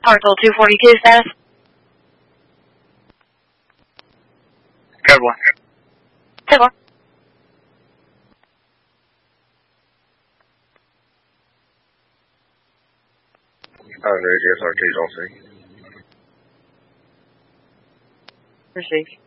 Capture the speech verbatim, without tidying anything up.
Parcel two forty-two status. Code one. ten four. Under H S R T, don't see. Received.